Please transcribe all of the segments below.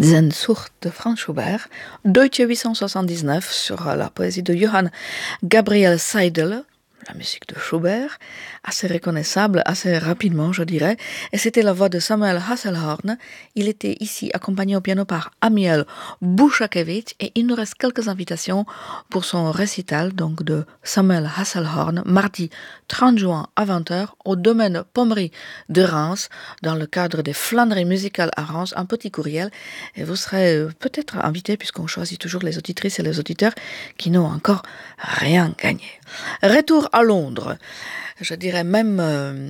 Sehnsucht de Franz Schubert, Deutsche 879 sur la poésie de Johann Gabriel Seidel, la musique de Schubert, assez reconnaissable, assez rapidement je dirais, et c'était la voix de Samuel Hasselhorn. Il était ici accompagné au piano par Amiel Bouchakevich et il nous reste quelques invitations pour son récital donc de Samuel Hasselhorn, mardi 30 juin à 20h au domaine Pommery de Reims, dans le cadre des Flâneries musicales à Reims, un petit courriel, et vous serez peut-être invité puisqu'on choisit toujours les auditrices et les auditeurs qui n'ont encore rien gagné. Retour à Londres, je dirais même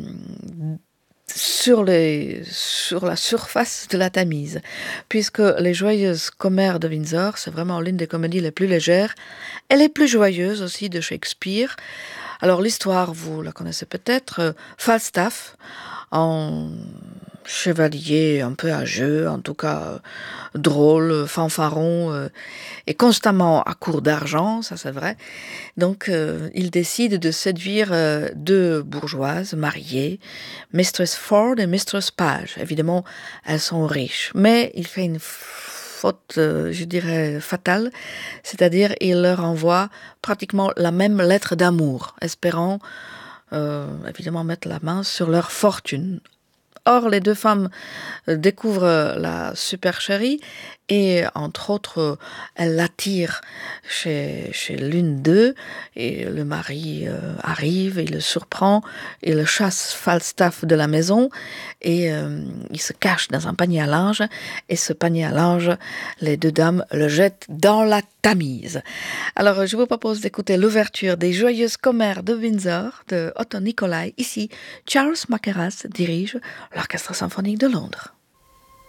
sur la surface de la Tamise, puisque les Joyeuses Commères de Windsor, c'est vraiment l'une des comédies les plus légères et les plus joyeuses aussi de Shakespeare. Alors l'histoire, vous la connaissez peut-être, Falstaff, en chevalier un peu âgeux, en tout cas drôle, fanfaron, et constamment à court d'argent, ça c'est vrai. Donc il décide de séduire deux bourgeoises mariées, Mistress Ford et Mistress Page. Évidemment, elles sont riches, mais il fait une faute, je dirais, fatale, c'est-à-dire il leur envoie pratiquement la même lettre d'amour, espérant évidemment mettre la main sur leur fortune. Or, les deux femmes découvrent la supercherie et, entre autres, elles l'attirent chez l'une d'eux et le mari arrive, il le surprend, il le chasse Falstaff de la maison et il se cache dans un panier à linge et ce panier à linge, les deux dames le jettent dans la Tamise. Alors, je vous propose d'écouter l'ouverture des Joyeuses Commères de Windsor de Otto Nicolai. Ici, Charles Mackerras dirige l'Orchestre symphonique de Londres.